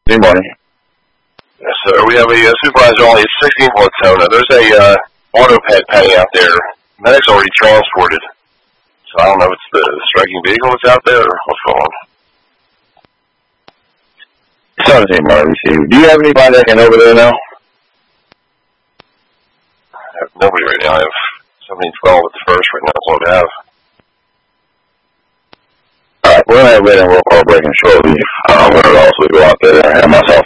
Good morning. Yes, sir. We have a supervisor only at 16 Platona. There's a auto pad padding out there. Medic's already transported. So I don't know if it's the striking vehicle that's out there or what's going on. 17 Martin. Do you have anybody that can over there now? I have nobody right now. I have 1712 at the first right now. That's all I have. Alright, we're going to have a break and shortly. I'm going to also go out there and have myself